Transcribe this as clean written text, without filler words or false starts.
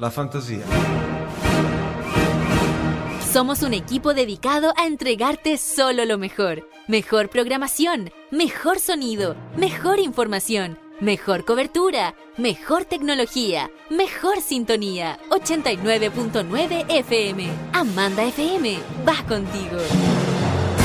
la fantasía. Somos un equipo dedicado a entregarte solo lo mejor. Mejor programación, mejor sonido, mejor información, mejor cobertura, mejor tecnología, mejor sintonía. 89.9 FM. Amanda FM va contigo.